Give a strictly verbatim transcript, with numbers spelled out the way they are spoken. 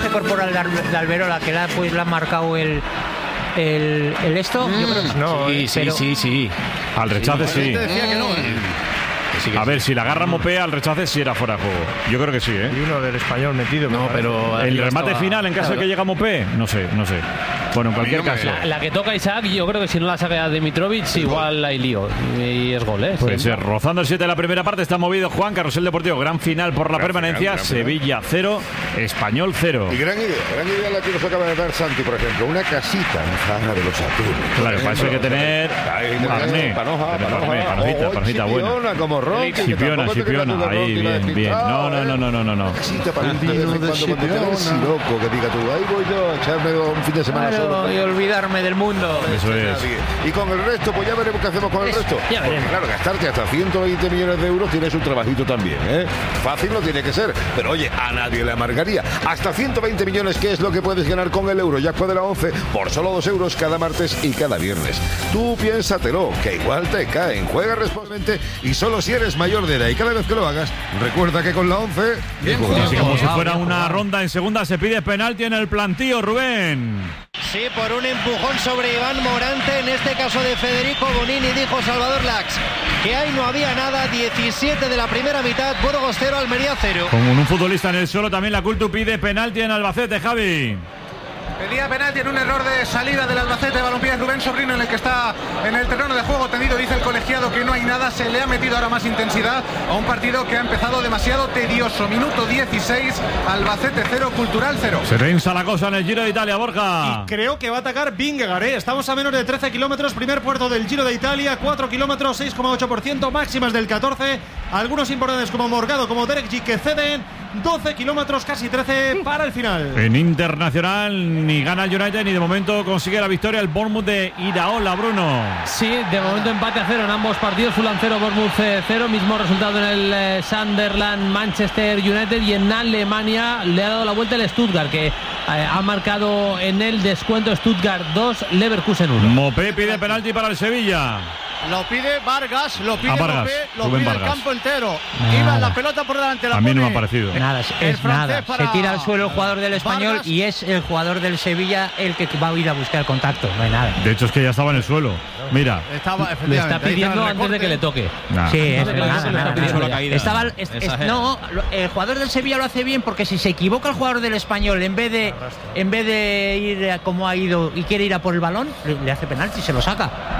lenguaje corporal de, Al- de Alberola que la, pues, le ha marcado el, el, el esto. Mm. Yo creo que No, sí, sí, pero- sí, sí. Al rechace sí. Te decía que no, ¿eh? Que sí, que A sí. ver, si la agarra Mopé al rechace sí era fuera de juego. Yo creo que sí, ¿eh? Y uno del español metido. me No, parece. pero El arriba remate estaba- final en caso de que llegue a Mopé, no sé, no sé. Bueno, en cualquier no me- caso. la- La que toca Isaac, yo creo que si no la saca Dimitrovic, igual hay lío. Y es gol, ¿eh? Puede Sí. ser. Rozando el siete de la primera parte, está movido Juan Carrusel Deportivo. Gran final por la Gran permanencia. final, gran final. Sevilla cero, Español cero. Y gran idea, gran idea la que nos acaba de dar Santi, por ejemplo, una casita en Zara de los Atunes. Claro, para eso hay que tener Hay que tener Marné. panoja, Tener panoja, Marné, panojita, o panojita buena. Chipiona, como Rocky, que Chipiona, tampoco te Chipiona. creas tú de Ahí, Rocky, la bien, bien. despistado, No, no, ¿eh? no, no, no, no, no. Casita para un día de vez en cuando, cuando te hagas siroco, que diga tú, ahí voy yo a echarme un fin de semana Claro, solo. y olvidarme del mundo. Eso es. Nadie. Y con el resto, pues ya veremos qué hacemos con el Eso, resto. ya Porque veremos. claro, gastarte hasta ciento veinte millones de euros tiene su trabajito también, ¿eh? Fácil no tiene que ser, pero oye, a nadie le amargaría. Hasta ciento veinte millones, ¿qué es lo que puedes ganar con el euro? Jackpot de la once por solo dos euros cada martes y cada viernes. Tú piénsatelo, que igual te caen. Juega responsablemente y solo si eres mayor de edad. Y cada vez que lo hagas, recuerda que con la once... Bien jugado. Así como si Ah, fuera bien una jugado. ronda en segunda, se pide penalti en el plantío, Rubén. Sí, por un empujón sobre Iván Morante, en este caso de Federico Bonini, dijo Salvador Lax que ahí no había nada. Diecisiete de la primera mitad, Burgos cero, Almería cero. Con un futbolista en el suelo, también la Cultu pide penalti en Albacete, Javi. Pedía penalti en un error de salida del Albacete de Balompié, Rubén Sobrino, en el que está en el terreno de juego tendido. Dice el colegiado que no hay nada, se le ha metido ahora más intensidad a un partido que ha empezado demasiado tedioso. Minuto dieciséis, Albacete cero, Cultural cero. Se tensa la cosa en el Giro de Italia, Borja. Creo que va a atacar Vingegaard, ¿eh? Estamos a menos de trece kilómetros, primer puerto del Giro de Italia, cuatro kilómetros, seis coma ocho por ciento, máximas del catorce. Algunos importantes como Morgado, como Derek G que ceden, doce kilómetros, casi trece para el final. En internacional ni gana el United ni de momento consigue la victoria el Bournemouth de Iraola, Bruno. Sí, de momento empate a cero en ambos partidos. Fulham cero, Bournemouth cero. Mismo resultado en el eh, Sunderland, Manchester United. Y en Alemania le ha dado la vuelta el Stuttgart, que eh, ha marcado en el descuento Stuttgart dos, Leverkusen uno. Mopé pide penalti para el Sevilla. Lo pide Vargas, lo pide Ah, Vargas, Mopé, lo Rubén pide Vargas. el campo entero. Nada. Iba la pelota por delante, la A mí no pone me ha parecido. Nada, es, el es francés nada. para Se tira al suelo el jugador del Español Vargas. y es el jugador del Sevilla el que va a ir a buscar el contacto. No hay nada. De hecho es que ya estaba en el suelo. Mira. Estaba, Le efectivamente, está ahí pidiendo el antes de que le recorte. toque. Nah. Sí, es Antes de que le nada, toque, le nada, está pidiendo nada. la caída. Estaba, es- es- no, lo- el jugador del Sevilla lo hace bien porque si se equivoca el jugador del Español en vez de en vez de ir a como ha ido y quiere ir a por el balón, le, le hace penalti y se lo saca.